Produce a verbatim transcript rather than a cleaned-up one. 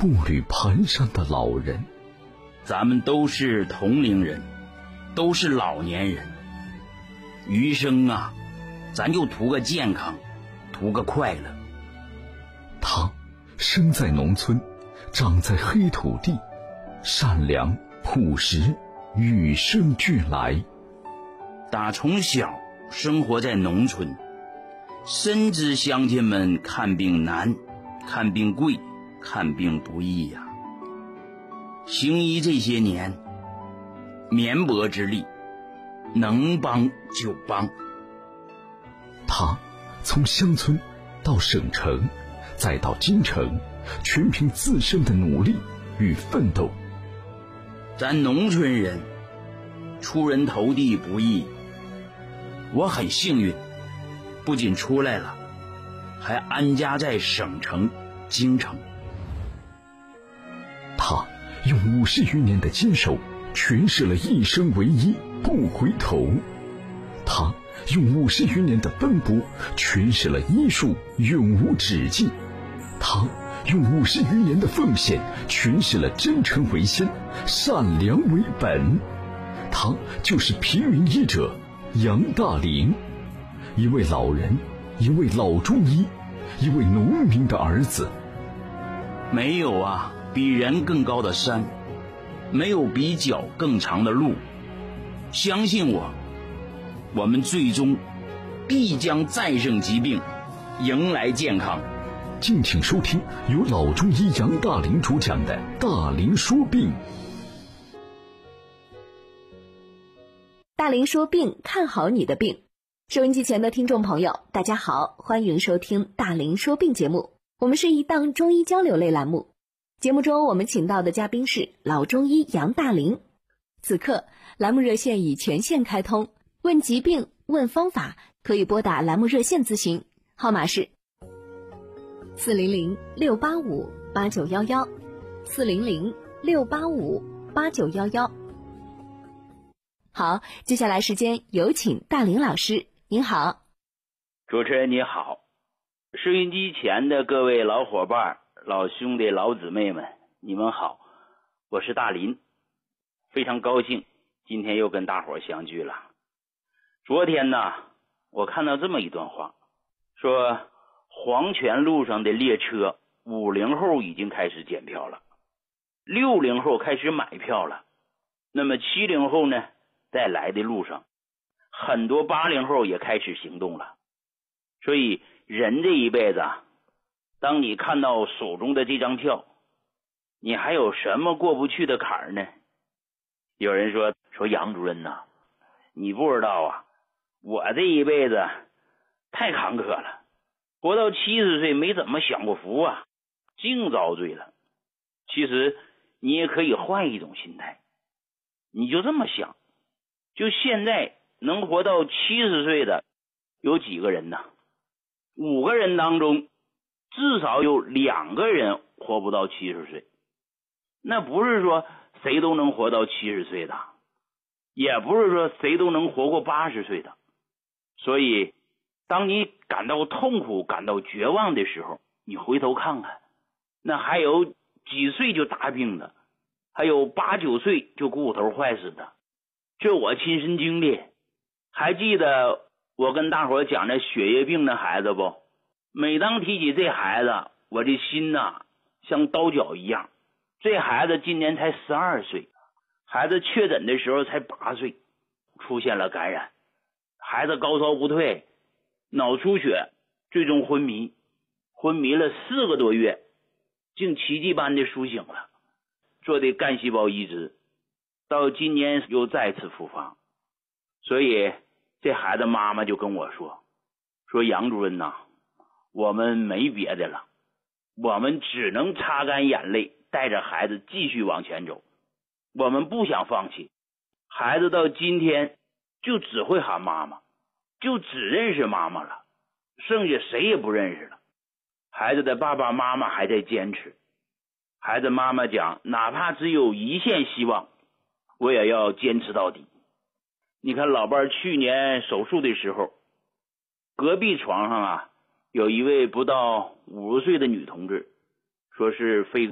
步履蹒跚的老人。 咱们都是同龄人，都是老年人，余生啊，咱就图个健康，图个快乐。 他生在农村，长在黑土地，善良朴实，与生俱来。 打从小生活在农村，深知乡亲们看病难，看病贵，看病不易呀、啊。行医这些年，绵薄之力，能帮就帮。 他从乡村到省城，再到京城，全凭自身的努力与奋斗。 咱农村人出人头地不易，我很幸运，不仅出来了，还安家在省城京城。 他用五十余年的坚守诠释了一生为一不回头，他用五十余年的奔波诠释了医术永无止境，他用五十余年的奉献诠释了真诚为先，善良为本。他就是平民医者杨大林，一位老人，一位老中医，一位农民的儿子。 没有啊比人更高的山，没有比脚更长的路，相信我，我们最终必将战胜疾病，迎来健康。 敬请收听由老中医杨大林主讲的《大林说病》。 大林说病，看好你的病。收音机前的听众朋友，大家好，欢迎收听大林说病节目。我们是一档中医交流类栏目，节目中我们请到的嘉宾是老中医杨大林。此刻栏目热线已全线开通，问疾病问方法可以拨打栏目热线咨询，号码是四零零六八五八九一一，四零零六八五八九一一。好，接下来时间有请大林老师。您好。 主持人你好，收音机前的各位老伙伴、老兄弟、老姊妹们，你们好，我是大林，非常高兴今天又跟大伙相聚了。昨天呢，我看到这么一段话，说黄泉路上的列车五零后已经开始检票了，六零后开始买票了，那么七零后呢，在来的路上，很多八零后也开始行动了。所以人这一辈子，当你看到手中的这张票，你还有什么过不去的坎儿呢？有人说说杨主任呐、啊，你不知道啊，我这一辈子太坎坷了，活到七十岁没怎么享过福啊，净遭罪了。其实你也可以换一种心态，你就这么想，就现在能活到七十岁的有几个人呢？五个人当中至少有两个人活不到七十岁。那不是说谁都能活到七十岁的，也不是说谁都能活过八十岁的。所以当你感到痛苦、感到绝望的时候，你回头看看，那还有几岁就大病的，还有八九岁就骨头坏死的，这我亲身经历。还记得我跟大伙讲的血液病的孩子不？每当提起这孩子，我这心呐、啊、像刀绞一样。这孩子今年才十二岁，孩子确诊的时候才八岁，出现了感染，孩子高烧不退，脑出血，最终昏迷，昏迷了四个多月，竟奇迹般的苏醒了，做的干细胞移植，到今年又再次复发。所以这孩子妈妈就跟我说，说杨主任呐，我们没别的了，我们只能擦干眼泪，带着孩子继续往前走，我们不想放弃。孩子到今天就只会喊妈妈，就只认识妈妈了，剩下谁也不认识了。孩子的爸爸妈妈还在坚持，孩子妈妈讲，哪怕只有一线希望，我也要坚持到底。你看老伴去年手术的时候，隔壁床上啊有一位不到五十岁的女同志，说是肺